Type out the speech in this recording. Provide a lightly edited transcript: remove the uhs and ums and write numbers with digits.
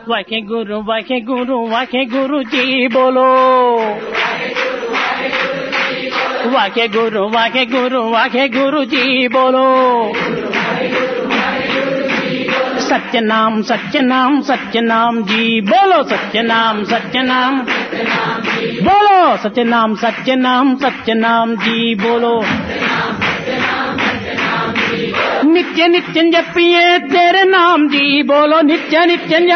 वाके गुरु जी बोलो वाके गुरु जी बोलो सत्यनाम सत्यनाम सत्यनाम जी बोलो सत्यनाम सत्यनाम बोलो सत्यनाम सत्यनाम सत्यनाम जी बोलो नित्य नित्य जपिए तेरे नाम जी बोलो नित्य नित्य